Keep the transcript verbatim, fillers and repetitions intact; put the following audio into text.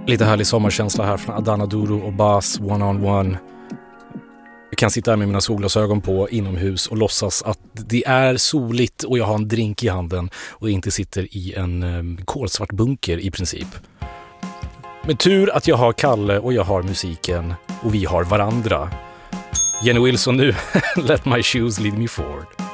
Lite härlig sommarkänsla här från Adana Duru och Bas One on One. Jag kan sitta här med mina solglasögon på inomhus och låtsas att det är soligt och jag har en drink i handen och inte sitter i en um, kolsvart bunker i princip. Men tur att jag har Kalle och jag har musiken och vi har varandra. Jenny Wilson nu, Let My Shoes Lead Me Forward.